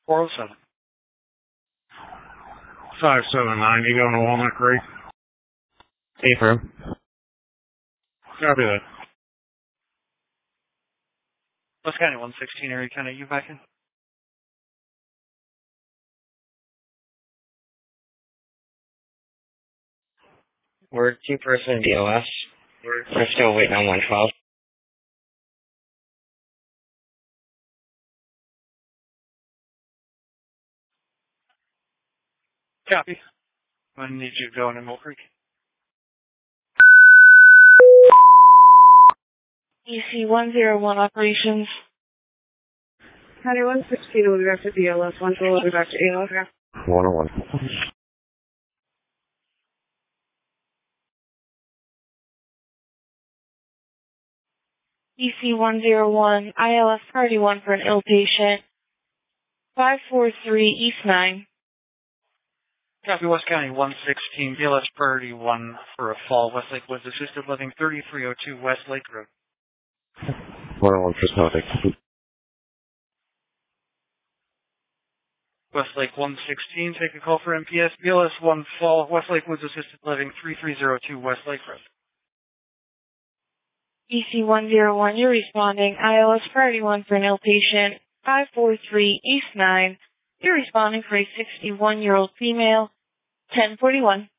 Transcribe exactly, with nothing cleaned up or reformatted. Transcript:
four oh seven. five seven nine, you going to Walnut Creek? Affirm. Copy that. West County one sixteen, area County, you back in? We're two person D O S. We're still waiting on one twelve. Copy. I need you to go in Mill Creek. E C one oh one operations. County one sixteen will be back to D L S. one twelve will be back to A L S. one oh one. E C one oh one, I L S Party one for an ill patient. five four three East nine. Copy. West County one sixteen, D L S Priority one for a fall. Westlake Woods Assisted Living, thirty-three oh two West Lake Road. one oh one for Celtic. Westlake one sixteen, take a call for M P S. D L S one fall, Westlake Woods Assisted Living, thirty-three oh two West Lake Road. E C one oh one, you're responding. I L S Priority one for an ill patient. five four three East nine. You're responding for a sixty-one-year-old female. ten forty-one.